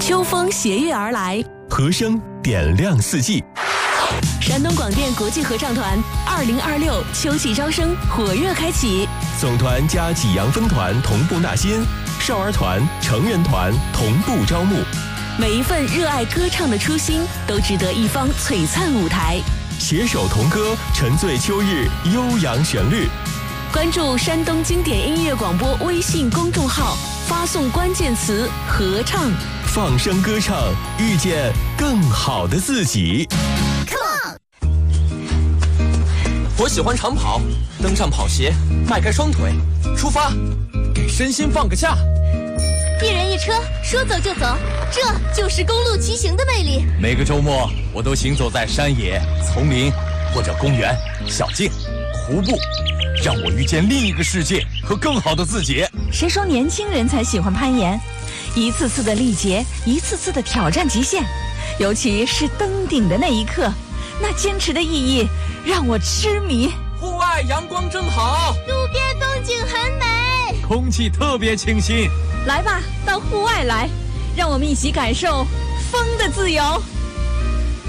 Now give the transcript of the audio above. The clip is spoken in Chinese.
秋风斜月而来， 和声点亮四季。 山东广电国际合唱团2026秋季招生火热开启， 总团加济阳分团同步纳新，少儿团、成人团同步招募。 每一份热爱歌唱的初心，都值得一方璀璨舞台。 携手同歌，沉醉秋日悠扬旋律。 关注山东经典音乐广播微信公众号，发送关键词“合唱”， 放声歌唱，遇见更好的自己。 我喜欢长跑，登上跑鞋，迈开双腿，出发，给身心放个假。 一人一车，说走就走，这就是公路骑行的魅力。 每个周末，我都行走在山野、丛林或者公园、小径、湖泊，让我遇见另一个世界和更好的自己。 谁说年轻人才喜欢攀岩？一次次的历劫，一次次的挑战极限，尤其是登顶的那一刻，那坚持的意义让我痴迷。 户外阳光正好， 路边风景很美， 空气特别清新。 来吧，到户外来，让我们一起感受风的自由。